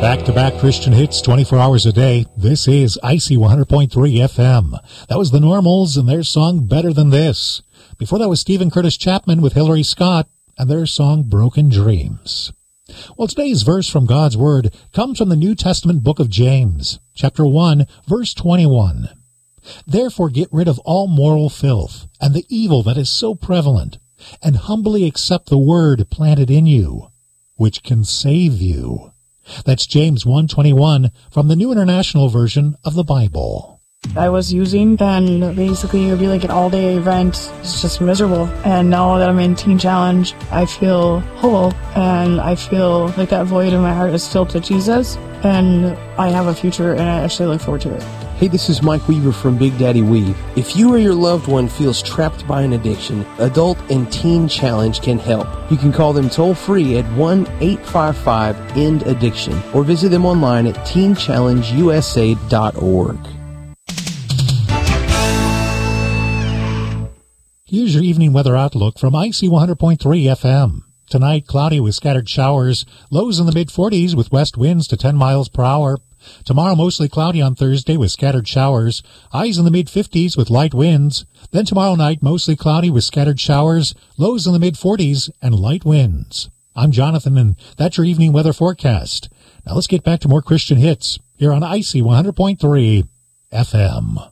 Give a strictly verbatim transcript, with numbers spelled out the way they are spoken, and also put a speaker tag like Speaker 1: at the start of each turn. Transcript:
Speaker 1: Back-to-back Christian hits twenty-four hours a day. This is Icy one hundred point three F M. That was the Normals and their song Better Than This. Before that was Stephen Curtis Chapman with Hillary Scott and their song Broken Dreams. Well, today's verse from God's Word comes from the New Testament book of James, chapter one, verse twenty-one. Therefore get rid of all moral filth and the evil that is so prevalent, and humbly accept the word planted in you, which can save you. That's James one twenty-one from the New International Version of the Bible.
Speaker 2: I was using, then basically it would be like an all-day event. It's just miserable. And now that I'm in Teen Challenge, I feel whole, and I feel like that void in my heart is filled to Jesus, and I have a future, and I actually look forward to it.
Speaker 3: Hey, this is Mike Weaver from Big Daddy Weave. If you or your loved one feels trapped by an addiction, Adult and Teen Challenge can help. You can call them toll-free at one eight five five end addiction or visit them online at teen challenge u s a dot org.
Speaker 1: Here's your evening weather outlook from Icy one hundred point three F M. Tonight, cloudy with scattered showers, lows in the mid-forties with west winds to ten miles per hour. Tomorrow, mostly cloudy on Thursday with scattered showers, highs in the mid-fifties with light winds. Then tomorrow night, mostly cloudy with scattered showers, lows in the mid-forties and light winds. I'm Jonathan, and that's your evening weather forecast. Now let's get back to more Christian hits here on Icy one hundred point three F M.